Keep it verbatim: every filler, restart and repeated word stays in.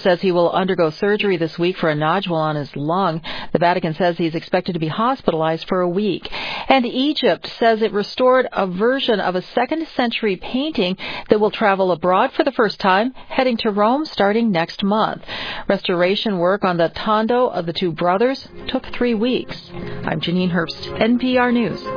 says he will undergo surgery this week for a nodule on his lung. The Vatican says he's expected to be hospitalized for a week. And Egypt says it restored a version of a second century painting that will travel abroad for the first time, heading to Rome starting next month. Restoration work on the Tondo of the Two Brothers took three weeks. I'm Janine Herbst, N P R News.